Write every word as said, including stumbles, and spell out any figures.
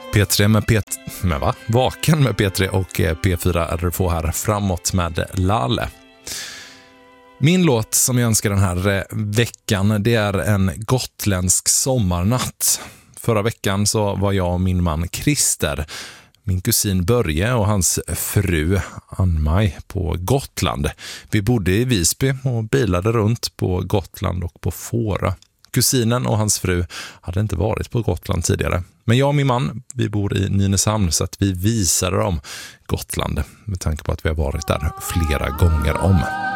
P tre med P... Men va? Vaken med P tre och P fyra R F H här framåt med Lalle. Min låt som jag önskar den här veckan, det är en gotländsk sommarnatt. Förra veckan så var jag och min man Christer, min kusin Börje och hans fru Ann-Maj på Gotland. Vi bodde i Visby och bilade runt på Gotland och på Fårö. Kusinen och hans fru hade inte varit på Gotland tidigare. Men jag och min man, vi bor i Nynäshamn så att vi visade dem Gotland med tanke på att vi har varit där flera gånger om.